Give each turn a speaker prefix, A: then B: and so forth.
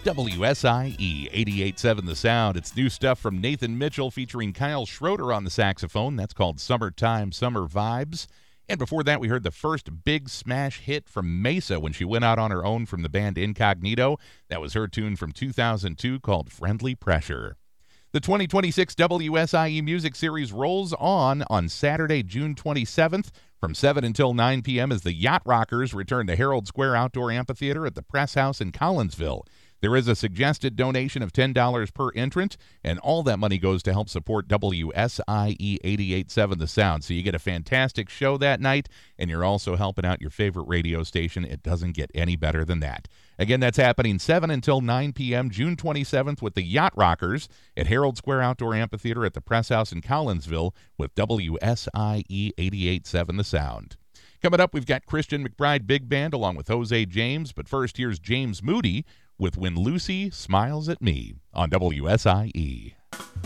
A: WSIE 88.7 The Sound. It's new stuff from Nathan Mitchell featuring Kyle Schroeder on the saxophone. That's called Summertime, Summer Vibes. And before that, we heard the first big smash hit from Mesa when she went out on her own from the band Incognito. That was her tune from 2002 called Friendly Pressure. The 2026 WSIE Music Series rolls on Saturday, June 27th from 7 until 9 p.m. as the Yacht Rockers return to Herald Square Outdoor Amphitheater at the Press House in Collinsville. There is a suggested donation of $10 per entrant, and all that money goes to help support WSIE 88.7 The Sound. So you get a fantastic show that night, and you're also helping out your favorite radio station. It doesn't get any better than that. Again, that's happening 7 until 9 p.m. June 27th with the Yacht Rockers at Herald Square Outdoor Amphitheater at the Press House in Collinsville with WSIE 88.7 The Sound. Coming up, we've got Christian McBride Big Band along with Jose James, but first here's James Moody with When Lucy Smiles at Me on WSIE.